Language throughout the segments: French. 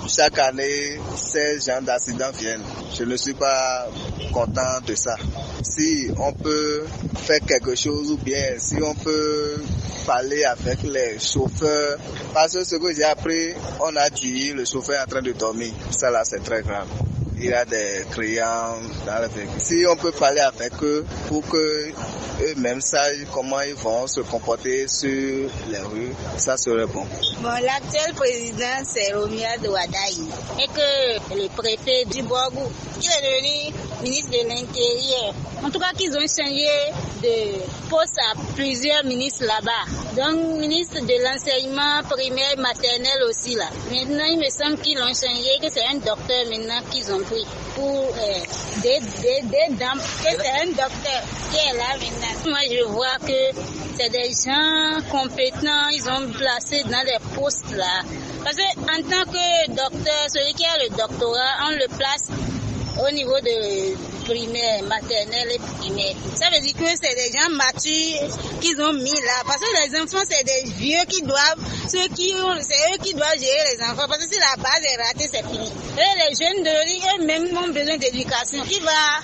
chaque année, ces genres d'accidents viennent. Je ne suis pas content de ça. Si on peut faire quelque chose ou bien si on peut parler avec les chauffeurs, parce que ce que j'ai appris, on a dit le chauffeur est en train de dormir. Ça là, c'est très grave. Il y a des clients dans le véhicule. Si on peut parler avec eux pour que eux-mêmes sachent comment ils vont se comporter sur les rues, ça serait bon. Bon, l'actuel président, c'est Romia Douadaï. Et que le préfet du Borgou, qui est devenu ministre de l'Intérieur. En tout cas, qu'ils ont changé de poste à plusieurs ministres là-bas. Donc, ministre de l'enseignement primaire, maternel aussi là. Maintenant, il me semble qu'ils l'ont changé, que c'est un docteur maintenant qu'ils ont pris pour des dames, que c'est un docteur qui est là maintenant. Moi, je vois que c'est des gens compétents, ils ont placé dans les postes là. Parce que en tant que docteur, celui qui a le doctorat, on le place au niveau de primaire, maternelle et primaire. Ça veut dire que c'est des gens matures qu'ils ont mis là. Parce que les enfants, c'est des vieux qui doivent, c'est eux qui doivent gérer les enfants. Parce que si la base est ratée, c'est fini. Et les jeunes de eux-mêmes ont besoin d'éducation. Qui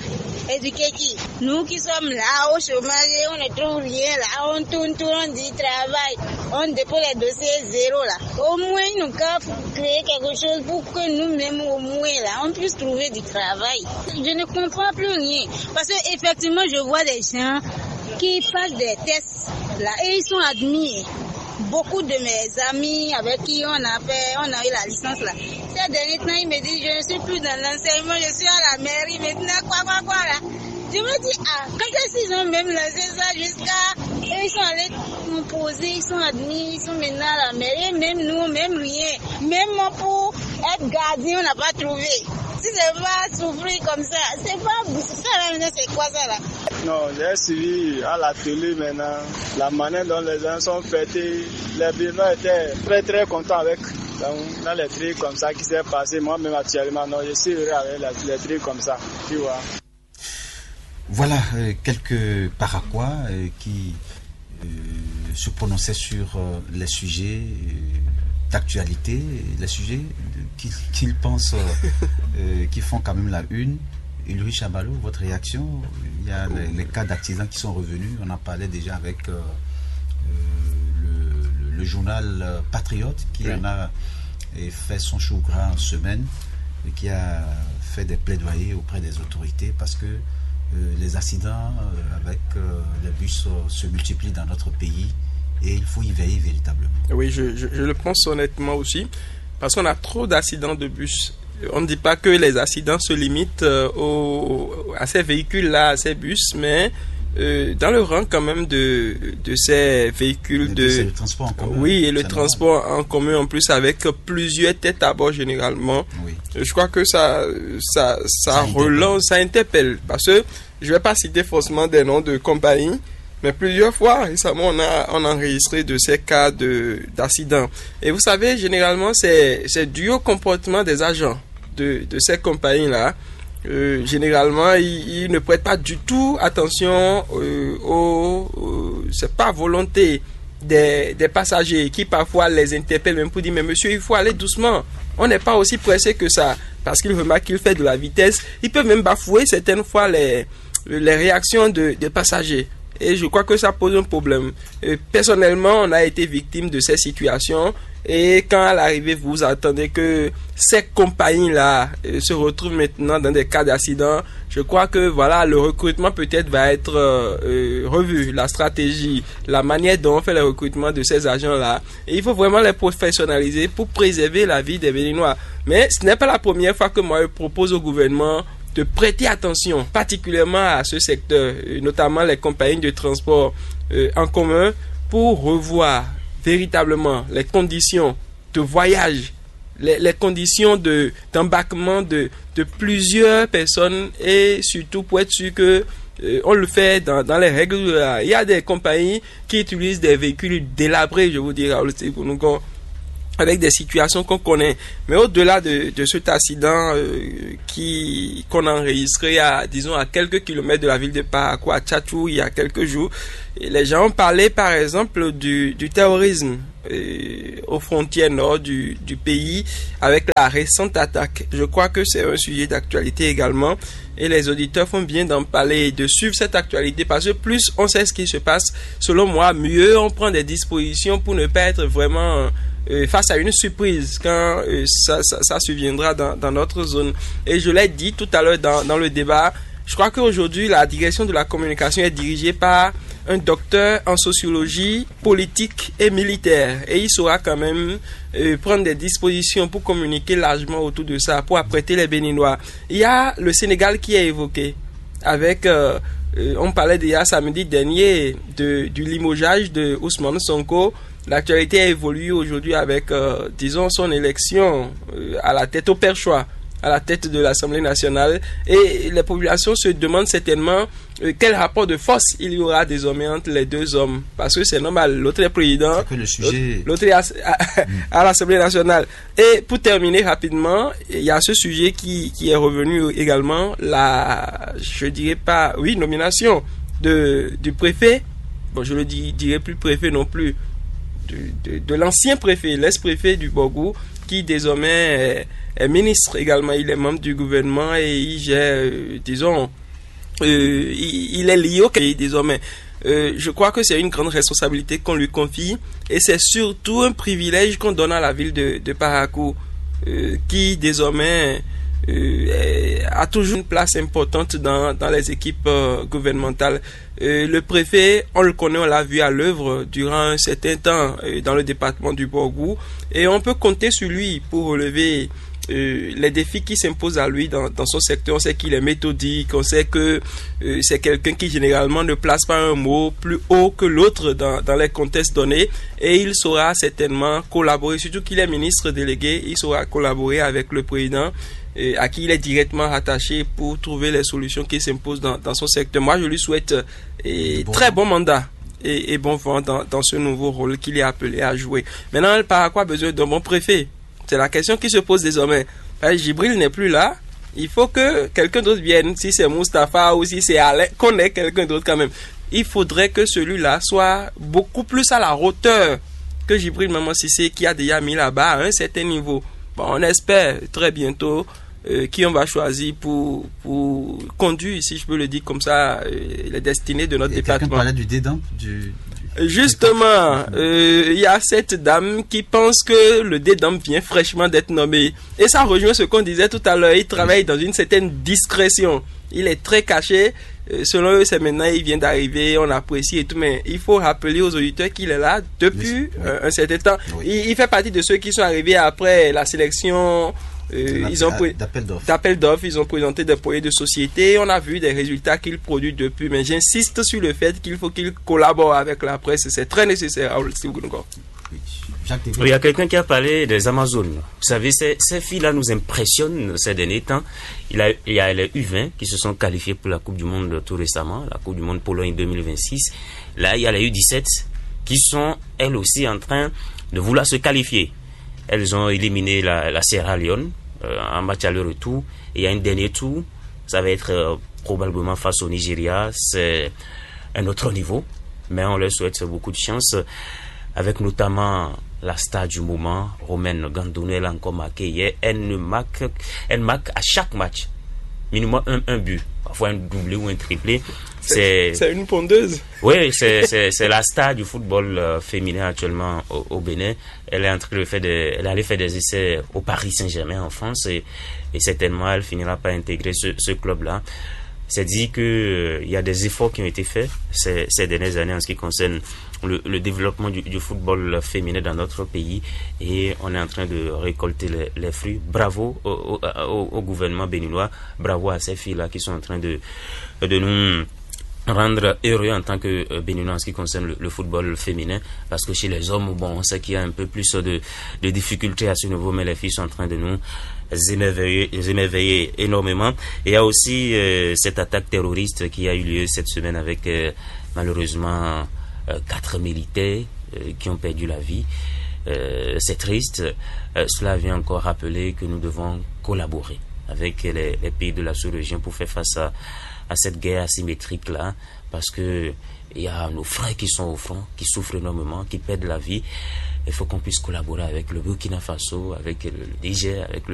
va éduquer qui? Nous qui sommes là au chômage, on ne trouve rien là. On tourne, on dit travail. On dépose les dossiers zéro là. Au moins, nous devons créer quelque chose pour que nous-mêmes, au moins là, on puisse trouver du travail. Je ne comprends plus rien. Parce que effectivement, je vois des gens qui passent des tests là et ils sont admis. Beaucoup de mes amis avec qui on a eu la licence là. Ces derniers temps, ils me disent, je ne suis plus dans l'enseignement, je suis à la mairie maintenant, quoi là. Je me dis, quand est-ce qu'ils ont même lancé ça jusqu'à... Ils sont allés nous poser, ils sont admis, ils sont maintenant à la mairie, même nous, même rien. Même pour être gardien, on n'a pas trouvé. Si c'est pas souffrir comme ça, c'est pas... Ça là, c'est quoi ça là? Non, j'ai suivi à la télé maintenant la manière dont les gens sont fêtés. Les Béninois étaient très très contents avec. Donc, dans les trucs comme ça qui s'est passé, moi-même actuellement, non, je suis heureux avec les trucs comme ça, tu vois. Voilà quelques Paraquois qui se prononçaient sur les sujets d'actualité, les sujets qu'ils pensent qui font quand même la une. Ulrich Abalo, votre réaction? Il y a les cas d'accidents qui sont revenus. On en parlait déjà avec le journal Patriote qui en a fait son chou gras en semaine et qui a fait des plaidoyers auprès des autorités parce que les accidents avec les bus se multiplient dans notre pays et il faut y veiller véritablement. Oui, je le pense honnêtement aussi parce qu'on a trop d'accidents de bus. On ne dit pas que les accidents se limitent à ces véhicules-là, à ces bus, mais dans le rang quand même de ces véhicules le transport en commun. Oui, et le transport en commun en plus avec plusieurs têtes à bord généralement. Oui. Je crois que ça relance, ça interpelle. Parce que je ne vais pas citer forcément des noms de compagnies, mais plusieurs fois récemment on a enregistré de ces cas d'accidents. Et vous savez, généralement c'est dû au comportement des agents de ces compagnies-là. Généralement, ils ne prêtent pas du tout attention c'est pas volonté des passagers qui parfois les interpellent même pour dire mais monsieur, il faut aller doucement. On n'est pas aussi pressé que ça parce qu'ils remarquent qu'il fait de la vitesse. Ils peuvent même bafouer certaines fois les réactions des passagers. Et je crois que ça pose un problème. Personnellement, on a été victime de ces situations. Et quand à l'arrivée, vous attendez que ces compagnies-là se retrouvent maintenant dans des cas d'accident, je crois que voilà, le recrutement peut-être va être revu, la stratégie, la manière dont on fait le recrutement de ces agents-là. Et il faut vraiment les professionnaliser pour préserver la vie des Béninois. Mais ce n'est pas la première fois que moi je propose au gouvernement de prêter attention particulièrement à ce secteur, notamment les compagnies de transport en commun, pour revoir véritablement les conditions de voyage, les conditions d'embarquement de plusieurs personnes et surtout pour être sûr que on le fait dans les règles. Il y a des compagnies qui utilisent des véhicules délabrés, je vous dirais, avec des situations qu'on connaît. Mais au-delà de cet accident qu'on a enregistré à quelques kilomètres de la ville de Parakou, à Tchatchou, il y a quelques jours, les gens ont parlé par exemple du terrorisme aux frontières nord du pays avec la récente attaque. Je crois que c'est un sujet d'actualité également et les auditeurs font bien d'en parler et de suivre cette actualité parce que plus on sait ce qui se passe, selon moi, mieux on prend des dispositions pour ne pas être vraiment face à une surprise quand ça surviendra dans notre zone. Et je l'ai dit tout à l'heure dans le débat, je crois qu'aujourd'hui la direction de la communication est dirigée par un docteur en sociologie politique et militaire et il saura quand même prendre des dispositions pour communiquer largement autour de ça, pour apprêter les Béninois. Il y a le Sénégal qui est évoqué avec on parlait déjà samedi dernier du limogeage de Ousmane Sonko. L'actualité a évolué aujourd'hui avec, son élection à la tête au perchoir, à la tête de l'Assemblée nationale. Et les populations se demandent certainement quel rapport de force il y aura désormais entre les deux hommes. Parce que c'est normal, l'autre est président, l'autre est à l'Assemblée nationale. Et pour terminer rapidement, il y a ce sujet qui est revenu également, nomination du préfet. Bon, je le dirai plus préfet non plus. De l'ancien préfet, l'ex-préfet du Borgou, qui désormais est ministre également. Il est membre du gouvernement et il gère, il est lié au pays désormais. Je crois que c'est une grande responsabilité qu'on lui confie et c'est surtout un privilège qu'on donne à la ville de Parakou, qui désormais a toujours une place importante dans les équipes gouvernementales. Le préfet, on le connaît, on l'a vu à l'œuvre durant un certain temps dans le département du Borgou et on peut compter sur lui pour relever les défis qui s'imposent à lui dans son secteur. On sait qu'il est méthodique, on sait que c'est quelqu'un qui généralement ne place pas un mot plus haut que l'autre dans les contextes donnés et il saura certainement collaborer, surtout qu'il est ministre délégué, il saura collaborer avec le président à qui il est directement rattaché pour trouver les solutions qui s'imposent dans son secteur. Moi, je lui souhaite très bon mandat et bon vent dans ce nouveau rôle qu'il est appelé à jouer. Maintenant, le Parakou a besoin d'un bon préfet. C'est la question qui se pose désormais. Djibril n'est plus là. Il faut que quelqu'un d'autre vienne. Si c'est Moustapha ou si c'est Alain, qu'on ait quelqu'un d'autre quand même. Il faudrait que celui-là soit beaucoup plus à la hauteur que Djibril Maman Cissé qui a déjà mis là-bas à un certain niveau. Bon, on espère très bientôt qui on va choisir pour conduire, si je peux le dire comme ça, les destinées de notre département. Quelqu'un parlait du dédain Justement, il y a cette dame qui pense que le dédam vient fraîchement d'être nommé. Et ça rejoint ce qu'on disait tout à l'heure. Il travaille dans une certaine discrétion. Il est très caché. Selon eux, c'est maintenant, il vient d'arriver, on apprécie et tout. Mais il faut rappeler aux auditeurs qu'il est là depuis un certain temps. Oui. Il fait partie de ceux qui sont arrivés après la sélection d'appel d'offres. Ils ont présenté des projets de société. On a vu des résultats qu'ils produisent depuis. Mais j'insiste sur le fait qu'il faut qu'ils collaborent avec la presse. C'est très nécessaire. Il y a quelqu'un qui a parlé des Amazones. Vous savez, ces filles-là nous impressionnent ces derniers temps. Il y a les U20 qui se sont qualifiés pour la Coupe du Monde tout récemment, la Coupe du Monde Pologne 2026. Là, il y a les U17 qui sont, elles aussi, en train de vouloir se qualifier. Elles ont éliminé la Sierra Leone en match aller-retour. Et il y a un dernier tour. Ça va être probablement face au Nigeria. C'est un autre niveau. Mais on leur souhaite beaucoup de chance. Avec notamment la star du moment, Romaine Gandonou, elle a encore marqué hier. Elle marque à chaque match minimum un but, parfois un doublé ou un triplé. C'est une pondeuse. Oui, c'est la star du football féminin actuellement au Bénin. Elle est en train de faire elle allait faire des essais au Paris Saint-Germain en France et certainement elle finira par intégrer ce club-là. C'est dit que il y a des efforts qui ont été faits ces dernières années en ce qui concerne le développement du football féminin dans notre pays et on est en train de récolter les fruits. Bravo au gouvernement béninois, bravo à ces filles-là qui sont en train de nous rendre heureux en tant que béninois en ce qui concerne le football féminin, parce que chez les hommes, bon, on sait qu'il y a un peu plus de difficultés à ce niveau, mais les filles sont en train de nous émerveiller énormément. Et il y a aussi cette attaque terroriste qui a eu lieu cette semaine avec malheureusement 4 militaires qui ont perdu la vie. c'est triste. Cela vient encore rappeler que nous devons collaborer avec les pays de la sous-région pour faire face à cette guerre asymétrique là, parce que il y a nos frères qui sont au front, qui souffrent énormément, qui perdent la vie. Il faut qu'on puisse collaborer avec le Burkina Faso, avec le Niger, avec